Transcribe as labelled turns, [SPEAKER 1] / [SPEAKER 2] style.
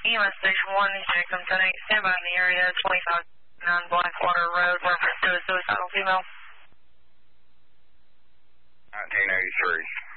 [SPEAKER 1] EMS Station 1, Jacob 10-8, stand by in the area, 25-9 Blackwater Road, reference to a suicidal female.
[SPEAKER 2] 1983.